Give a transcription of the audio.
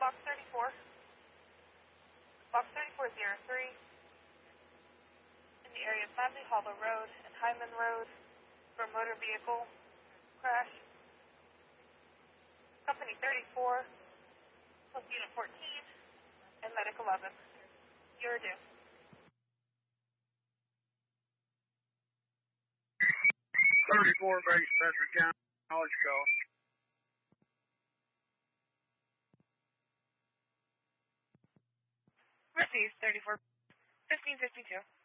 Box 34. Box 3403. In the area of Family Hollow Road and Hyman Road for a motor vehicle crash. Company 34, plus Unit 14, and Medic 11. You're due. 34 base, Bedford County, College Call. Received, 34, 1552.